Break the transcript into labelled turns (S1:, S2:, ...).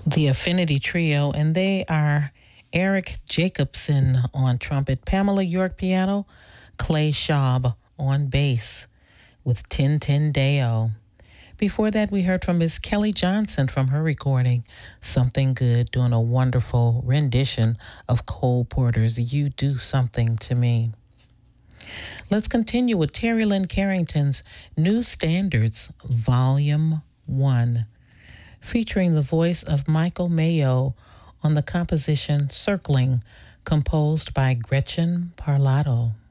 S1: the Affinity Trio, and they are Eric Jacobson on trumpet, Pamela York piano, Clay Schaub on bass with Tin Tin Deo. Before that, we heard from Miss Kelly Johnson from her recording, Something Good, doing a wonderful rendition of Cole Porter's You Do Something to Me. Let's continue with Terry Lynn Carrington's New Standards, Volume 1, featuring the voice of Michael Mayo on the composition Circling, composed by Gretchen Parlato.